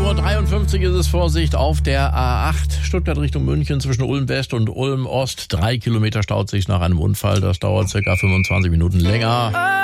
9:53 Uhr ist es. Vorsicht auf der A8 Stuttgart Richtung München zwischen Ulm West und Ulm Ost. 3 Kilometer staut sich nach einem Unfall. Das dauert circa 25 Minuten länger.